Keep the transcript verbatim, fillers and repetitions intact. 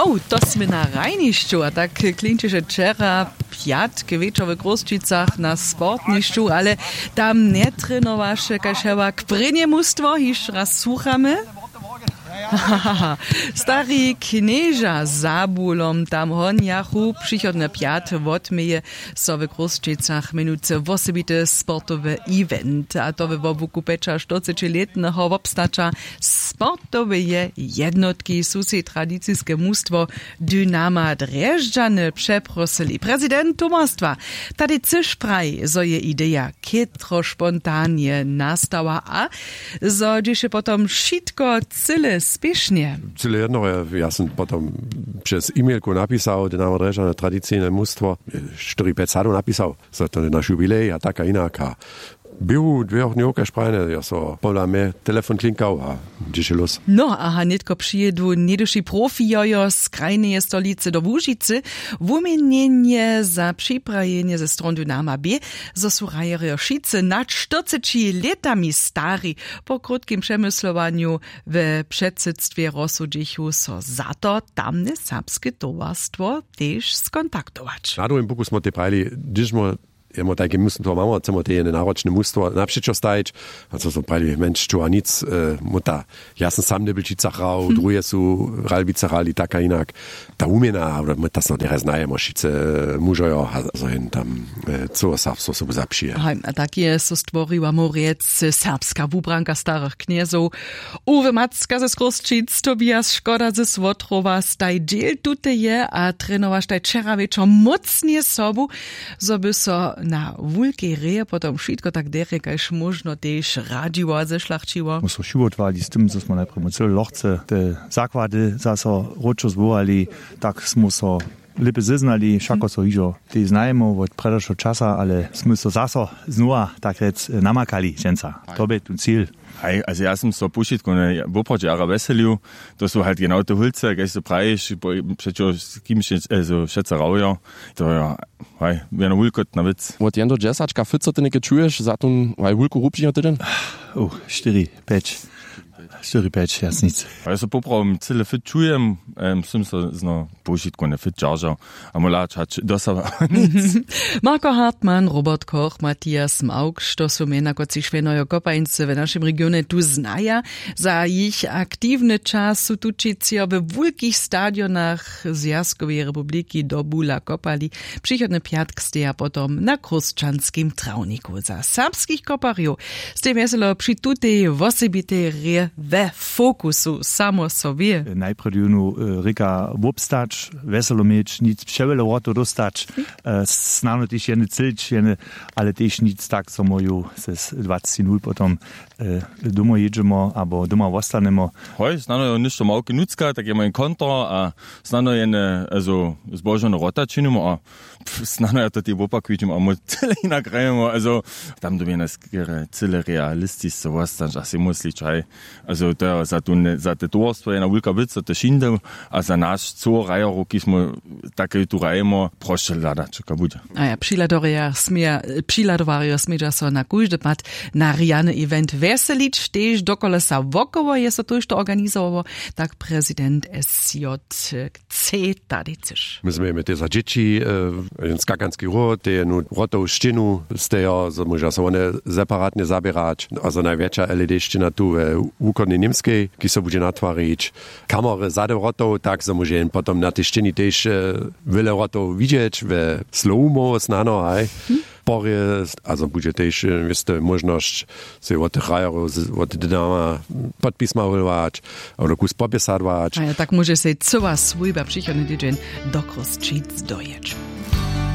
O, to sme na rajnišću, a tak klinčiše včera pjatke večer v Groščicach na sportnišću, ale tam ne trenovaše kaševa k prenjemustvo, hiš raz słuchamy. Stari knieża za bólom tam honjachu przychodne piat wotmieje so w Groščicach minutce wosebite sportowe event, a to we wobuku pecza czterdziestoletnego wobstacza sportowe jednotki susi tradycyjskie mustwo Dynama Drjeżdżany przeprosili prezydent towarstwa. Tady cyż praj, zo je idea kietro spontanie nastała, a zo dziś potom šitko cyle spiesznie. Cyle jedno, ja sam potom przez e-mailku napisał, Dynamo Drjeżdżany tradycyjne mustwo, cztery pięć sadu napisał, że to nasz jubilej, a taka inaka. Był dwie dni sprajne, ja so pola me telefon klinkał, a dziś los. No, aha, nitko przyjedu nieduši profi jojo z krajnej stolicy do Łužicy, wumienienie za przyprajenie ze stron Dynama B, zo su rajerio šice nad czterdzieści letami stari, po krótkim przemyslowaniu w przedsedztwie rozsudzichu so za to tamne serbskie towarstwo też skontaktować. Na drugim boku smo te prajli, gdyż mo Jemo takie mustwo mamy, chcemy te náročné mustwo naprzeciw stajić, also so prali, mensch, tu a nic, e, muta, ja sam sam ne bilčica rau, hmm. drugie su ralbica rali, taka inak, ta umiena, oder my tas no dere znajemo, šice mužojo, also hin tam, e, co savstvo so zapšije. A tak je so stworiła moriec serbska wubranka starych kniezów, Uwe Macka ze Groščic, Tobias Škoda ze Swotrowa, staj dziel tutaj je, a trenowaš taj wczera wieczor mocnie sobu, so by so na wulkiej reje potom wszystko tak derekaž možno też radziło, zeszlachciło. My so šivotwali z tym, że smo najprej museli lochce te zakłady zaso ročo zvolali, tak smo so lepe zeznali, šako so ižo te znajemo od predašo časa, ale smo so zaso znova tak rec namakali ženca. To je tu cilj. Hej, also ja sam so pušitko ne voproč jara veselju, to su halt genau te hulce, kaj so praviš, přečo s kim še, also šeca raujo, to je, hej, vjeno vulkot na vic. Od jendo džesačka fico te neke čuješ, zatun, hej, vulku rupčijo te den? Uh, štyri, päť. Štyri, päť, jasnic. Ja so popravom cyle fit čujem, um, sem so zno pušitko ne fit džaržal, a molač hač dosava nic. Marko Hartmann, Robert Koch, Matthias Maugš, to su mena, kot si švenojo kopańce w naszym regionie tu znaja, za ich aktywny czas su tučicio w wulkich stadionach Zjazkowej Republiki do Bula kopali, przychodny piatk steja potom na Kruszczanskim trawniku. Za serbskich kopariów ste weselo przy tutej wosebitej re we fokusu samo sobie. Najprej junu Rika wobstać, weselo mieć, nic przewele roto dostać, znano też jene cilć, jene, ale też nic tak, co moju z dwadzieścia nul potom doma jedziemy, albo doma ostanemy. Hoj, znano ništo małki nucka, tak jemy kontra, a znano jene, also zbożone rota czynimy, a znano ja to ty wopakujemy, a my tyle inagrajemy, also tam do mnie skiery tyle realistisch sowas, a si musli czaj, also to za tu za te towarstwo jedna wielka wica, to šinde, a za nasz co rajeroki smo takie tu rajemo, proszę lada, czeka bude. A ja přiladovaria smia, přiladovaria smia so na kujde pat na riane event veselič, tež dokola sa vokovo je so to išto organizovo, tak prezident S J C tady ciš. My sme med te za dzieci, jeden skakanski rod, te nu rotov štinu, stejo, so moža so one separatne zabierać, also najväčšia L E D ština tu v úkornej Nimskej, ki so bude natvariť kamery zade rotov, tak so môže potom na tej štini tež veľa rotov vidieť v slow-mo, znano, aj. Porie, also bude też, wieste, możność się od tych rajerów, od Dynama podpisma wyrywać, albo kus popisadować. A ja tak może się cała swójba przychodny tydzień do Groščic dojeć.